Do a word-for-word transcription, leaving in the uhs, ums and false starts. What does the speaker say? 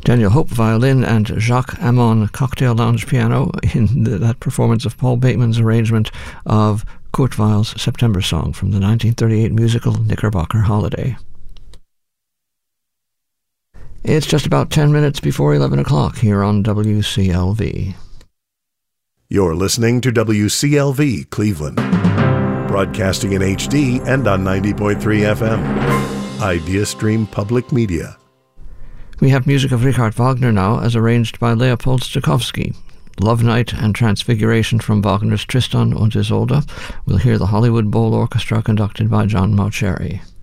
Daniel Hope violin and Jacques Amon cocktail lounge piano in the, that performance of Paul Bateman's arrangement of Kurt Weill's September Song from the nineteen thirty-eight musical Knickerbocker Holiday. It's just about ten minutes before eleven o'clock here on W C L V. You're listening to W C L V Cleveland, broadcasting in H D and on ninety point three F M. IdeaStream Public Media. We have music of Richard Wagner now, as arranged by Leopold Stokowski. Love Night and Transfiguration from Wagner's Tristan und Isolde. We'll hear the Hollywood Bowl Orchestra conducted by John Mauceri.